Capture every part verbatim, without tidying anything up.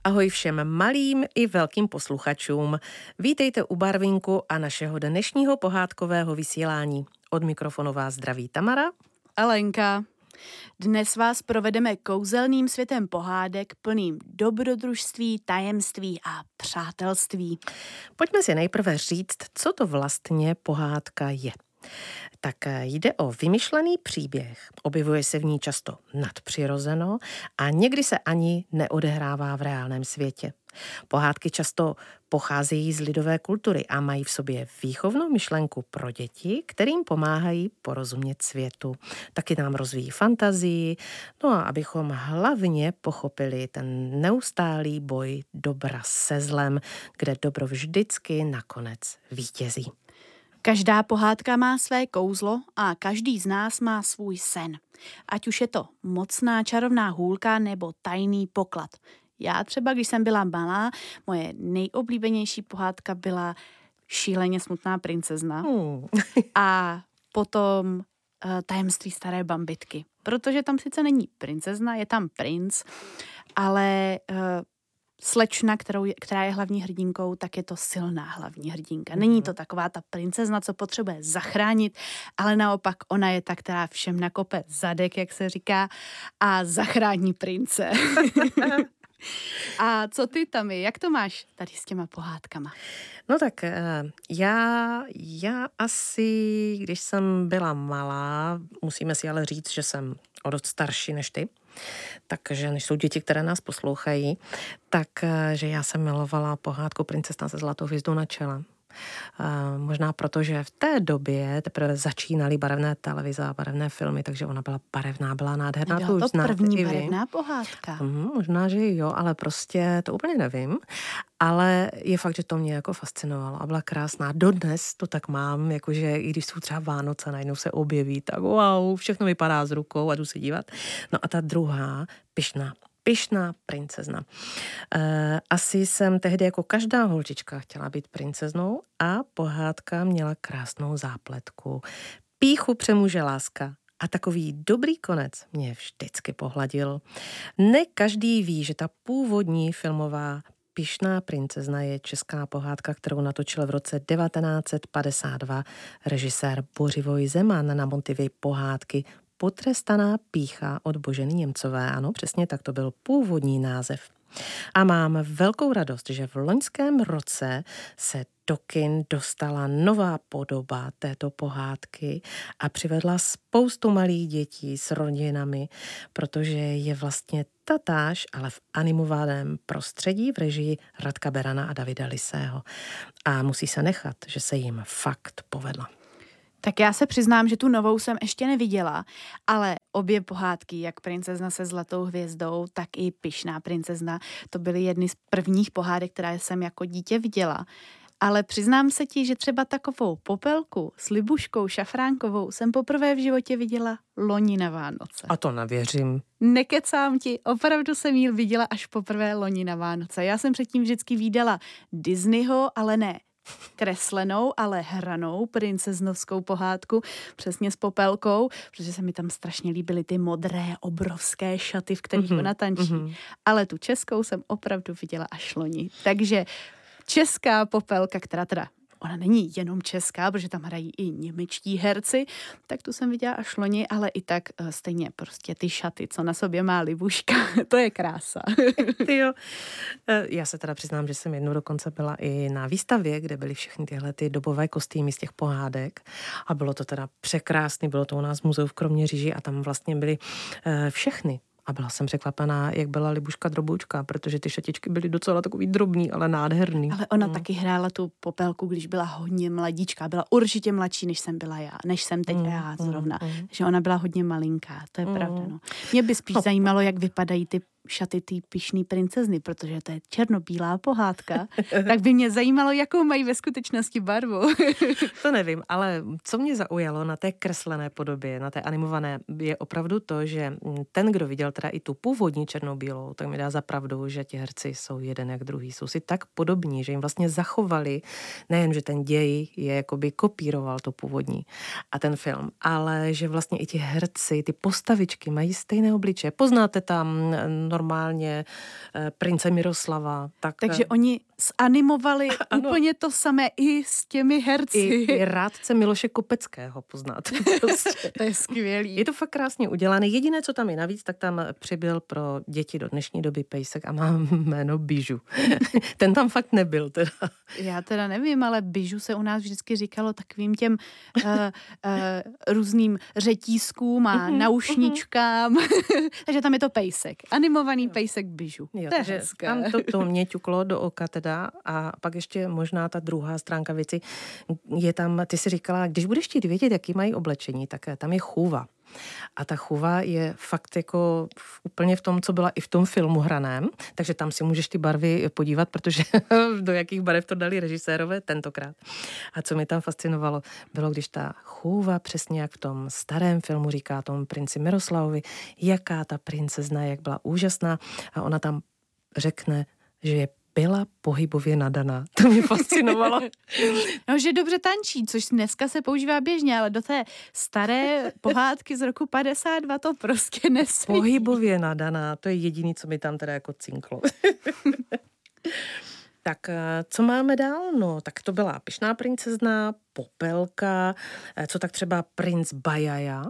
Ahoj všem malým i velkým posluchačům. Vítejte u Barvinku a našeho dnešního pohádkového vysílání. Od mikrofonu vás zdraví Tamara a Lenka. Dnes vás provedeme kouzelným světem pohádek plným dobrodružství, tajemství a přátelství. Pojďme si nejprve říct, co to vlastně pohádka je. Tak jde o vymyšlený příběh. Objevuje se v ní často nadpřirozeno a někdy se ani neodehrává v reálném světě. Pohádky často pocházejí z lidové kultury a mají v sobě výchovnou myšlenku pro děti, kterým pomáhají porozumět světu. Taky nám rozvíjí fantazii, no a abychom hlavně pochopili ten neustálý boj dobra se zlem, kde dobro vždycky nakonec vítězí. Každá pohádka má své kouzlo a každý z nás má svůj sen. Ať už je to mocná čarovná hůlka nebo tajný poklad. Já třeba, když jsem byla malá, moje nejoblíbenější pohádka byla Šíleně smutná princezna Hmm. a potom uh, Tajemství staré bambitky. Protože tam sice není princezna, je tam princ, ale uh, slečna, kterou je, která je hlavní hrdinkou, tak je to silná hlavní hrdinka. Není to taková ta princezna, co potřebuje zachránit, ale naopak ona je ta, která všem nakope zadek, jak se říká, a zachrání prince. A co ty tam je? Jak to máš tady s těma pohádkama? No tak já, já asi, když jsem byla malá, musíme si ale říct, že jsem o dost starší než ty, takže než jsou děti, které nás poslouchají, takže já jsem milovala pohádku Princezna se zlatou hvězdou na čele. Uh, možná proto, že v té době teprve začínaly barevné televize a barevné filmy, takže ona byla barevná, byla nádherná. Nebyla to, to už první barevná pohádka. Hmm, možná, že jo, ale prostě to úplně nevím. Ale je fakt, že to mě jako fascinovalo a byla krásná. Dodnes to tak mám, jakože i když jsou třeba Vánoce, najednou se objeví, tak wow, všechno vypadá z rukou a jdu se dívat. No a ta druhá, Pyšná. Pyšná princezna. E, asi jsem tehdy jako každá holčička chtěla být princeznou a pohádka měla krásnou zápletku. Pýchu přemůže láska a takový dobrý konec mě vždycky pohladil. Ne každý ví, že ta původní filmová Pyšná princezna je česká pohádka, kterou natočil v roce devatenáct set padesát dva režisér Bořivoj Zeman na motivy pohádky Potrestaná pýcha od Boženy Němcové. Ano, přesně tak to byl původní název. A mám velkou radost, že v loňském roce se do kin dostala nová podoba této pohádky a přivedla spoustu malých dětí s rodinami, protože je vlastně tatáž, ale v animovaném prostředí v režii Radka Berana a Davida Lisého. A musí se nechat, že se jim fakt povedla. Tak já se přiznám, že tu novou jsem ještě neviděla, ale obě pohádky, jak Princezna se zlatou hvězdou, tak i Pyšná princezna, to byly jedny z prvních pohádek, které jsem jako dítě viděla. Ale přiznám se ti, že třeba takovou popelku s Libuškou Šafránkovou jsem poprvé v životě viděla loni na Vánoce. A to nevěřím. Nekecám ti, opravdu jsem ji viděla až poprvé loni na Vánoce. Já jsem předtím vždycky vídala Disneyho, ale ne kreslenou, ale hranou princeznovskou pohádku, přesně s popelkou, protože se mi tam strašně líbily ty modré, obrovské šaty, v kterých mm-hmm. ona tančí. Mm-hmm. Ale tu českou jsem opravdu viděla až loni. Takže česká popelka, která teda ona není jenom česká, protože tam hrají i němečtí herci, tak tu jsem viděla až loni, ale i tak stejně prostě ty šaty, co na sobě má Libuška, to je krása. Ty jo. Já se teda přiznám, že jsem jednou dokonce byla i na výstavě, kde byly všechny tyhle ty dobové kostýmy z těch pohádek a bylo to teda překrásný, bylo to u nás v muzeu v Kroměříži a tam vlastně byly všechny. A byla jsem překvapená, jak byla Libuška droboučka, protože ty šatičky byly docela takový drobný, ale nádherný. Ale ona mm. taky hrála tu popelku, když byla hodně mladíčka. Byla určitě mladší, než jsem byla já, než jsem teď mm. já zrovna. Mm. Že ona byla hodně malinká, to je mm. pravda. No. Mě by spíš no. zajímalo, jak vypadají ty šaty té Pyšné princezny, protože to je černobílá pohádka, tak by mě zajímalo, jakou mají ve skutečnosti barvu. To nevím, ale co mě zaujalo na té kreslené podobě, na té animované, je opravdu to, že ten, kdo viděl teda i tu původní černobílou, tak mi dá za pravdu, že ti herci jsou jeden jak druhý, jsou si tak podobní, že jim vlastně zachovali, nejen, že ten děj je jakoby kopíroval to původní a ten film, ale že vlastně i ti herci, ty postavičky mají stejné obličeje. Poznáte tam normálně prince Miroslava. Tak, Takže oni zanimovali ano. úplně to samé i s těmi herci. I, i rádce Miloše Kopeckého poznáte. Prostě. To je skvělý. Je to fakt krásně udělané. Jediné, co tam je navíc, tak tam přibyl pro děti do dnešní doby pejsek a má jméno Bižu. Ten tam fakt nebyl teda. Já teda nevím, ale Bižu se u nás vždycky říkalo takovým těm uh, uh, různým řetízkům a uhum, naušničkám. Takže tam je to pejsek. Animovaný pejsek Bižu. Jo, to je takže hezké. tam to, to mě ťuklo do oka teda a pak ještě možná ta druhá stránka věci je tam, ty si říkala, když budeš chtít vědět, jaký mají oblečení, tak tam je chůva. A ta chůva je fakt jako úplně v tom, co byla i v tom filmu hraném, takže tam si můžeš ty barvy podívat, protože do jakých barev to dali režisérové tentokrát. A co mi tam fascinovalo, bylo, když ta chůva přesně jak v tom starém filmu říká tomu princi Miroslavovi, jaká ta princezna, jak byla úžasná a ona tam řekne, že je byla pohybově nadaná. To mě fascinovalo. No, že dobře tančí, což dneska se používá běžně, ale do té staré pohádky z roku padesát dva to prostě nesmí. Pohybově nadaná, to je jediný, co mi tam teda jako cinklo. Tak co máme dál? No, tak to byla Pyšná princezna, Popelka, co tak třeba princ Bajaja.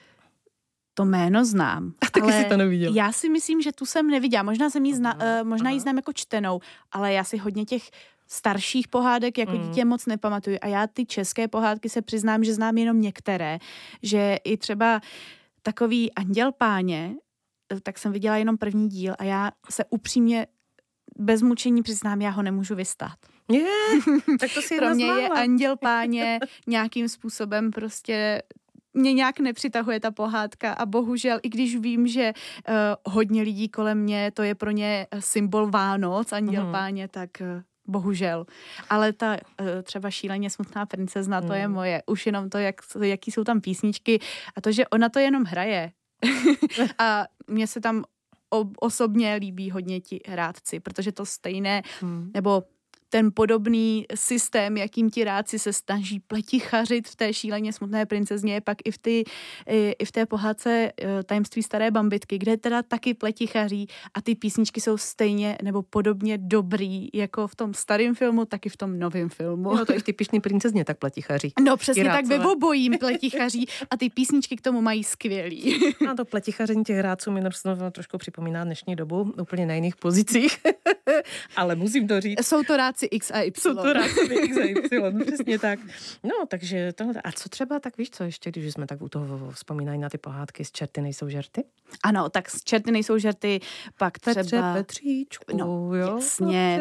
To jméno znám. A taky si to neviděl. Já si myslím, že tu jsem neviděla. Možná jsem jí zna, uh, možná jí znám jako čtenou, ale já si hodně těch starších pohádek jako mm. dítě moc nepamatuju. A já ty české pohádky se přiznám, že znám jenom některé. Že i třeba takový Anděl páně, tak jsem viděla jenom první díl a já se upřímně bez mučení přiznám, já ho nemůžu vystát. Je, tak to si pro mě je Anděl páně nějakým způsobem prostě mě nějak nepřitahuje ta pohádka a bohužel, i když vím, že uh, hodně lidí kolem mě, to je pro ně symbol Vánoc, Anděl mm. páně, tak uh, bohužel. Ale ta uh, třeba Šíleně smutná princezna, mm. to je moje. Už jenom to, jak, jaký jsou tam písničky a to, že ona to jenom hraje. A mně se tam o, osobně líbí hodně ti rádci, protože to stejné, mm. nebo ten podobný systém, jakým ti rádci se snaží pletichařit v té Šíleně smutné princezně, je pak i v, ty, i v té pohádce Tajemství staré bambitky, kde teda taky pletichaří a ty písničky jsou stejně nebo podobně dobrý, jako v tom starém filmu, tak i v tom novém filmu. No to i v ty Pyšné princezně tak pletichaří. No přesně tak ve obojím pletichaří a ty písničky k tomu mají skvělý. A to pletichaření těch rádců mi trošku připomíná dnešní dobu, úplně na jiných pozicích, ale musím to říct. Jsou to rádci X a Y. Jsou to rádci X a Y, přesně tak. No, takže tohle. A co třeba, tak víš co ještě, když jsme tak u toho vzpomínají na ty pohádky, z Čerty nejsou žerty? Ano, tak z Čerty nejsou žerty, pak třeba... Petře, Petříčku, no, jo? jasně,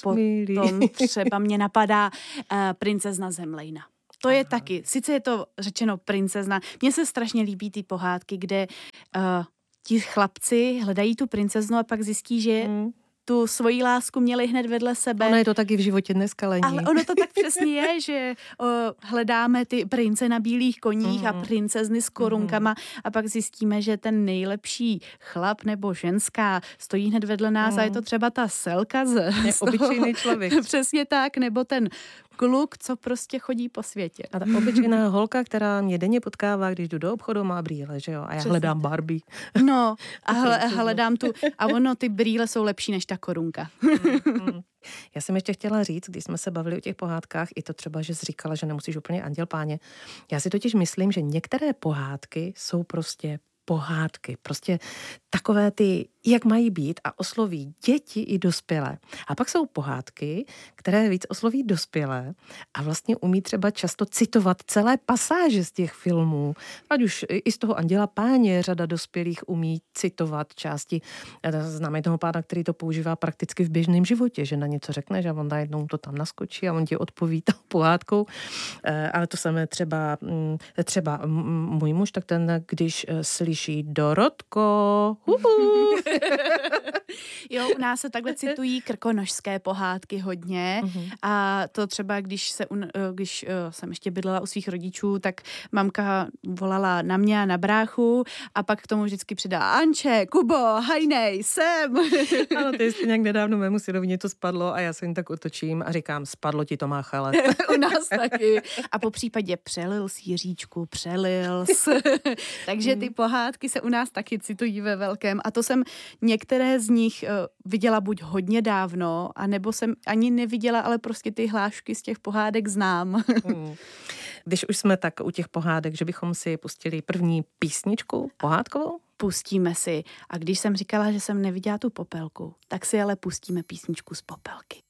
potom třeba mě napadá uh, Princezna Zemlejna. To je Aha. taky, sice je to řečeno princezna, mně se strašně líbí ty pohádky, kde uh, ti chlapci hledají tu princeznu a pak zjistí, že hmm. tu svoji lásku měli hned vedle sebe. Ono je to taky v životě dneska lení. Ale ono to tak přesně je, že o, hledáme ty prince na bílých koních mm. a princezny s korunkama mm. a pak zjistíme, že ten nejlepší chlap nebo ženská stojí hned vedle nás mm. a je to třeba ta Selka z, je z obyčejný člověk. Přesně tak, nebo ten kluk, co prostě chodí po světě. A ta obyčejná holka, která mě denně potkává, když jdu do obchodu, má brýle, že jo? A já Přesně. hledám Barbie. No, a hle, hledám tu, a ono, ty brýle jsou lepší než ta korunka. mm. Já jsem ještě chtěla říct, když jsme se bavili o těch pohádkách, i to třeba, že jsi říkala, že nemusíš úplně Anděl páně. Já si totiž myslím, že některé pohádky jsou prostě pohádky. Prostě takové ty, jak mají být a osloví děti i dospělé. A pak jsou pohádky, které víc osloví dospělé a vlastně umí třeba často citovat celé pasáže z těch filmů. Ať už i z toho Anděla páně řada dospělých umí citovat části. Známe toho pána, který to používá prakticky v běžném životě, že na něco řekne, že on najednou to tam naskočí a on ti odpoví tou pohádkou. Ale to samé třeba, třeba můj muž, tak ten, když slyší Dorotko, huhu. Jo, Jo, u nás se takhle citují krkonošské pohádky hodně uh-huh. a to třeba, když, se, když jsem ještě bydlela u svých rodičů, tak mamka volala na mě a na bráchu a pak k tomu vždycky přidá Anče, Kubo, hajnej, sem. Ano, to je nějak nedávno mému synovi něco spadlo a já se jim tak otočím a říkám, spadlo ti to má chalet. U nás taky. A po případě přelil s Jiříčku, přelil s. Takže ty pohádky se u nás taky citují ve velkém a to jsem některé z nich uh, viděla buď hodně dávno, anebo jsem ani neviděla, ale prostě ty hlášky z těch pohádek znám. Hmm. Když už jsme tak u těch pohádek, že bychom si pustili první písničku pohádkovou? Pustíme si. A když jsem říkala, že jsem neviděla tu Popelku, tak si ale pustíme písničku z Popelky.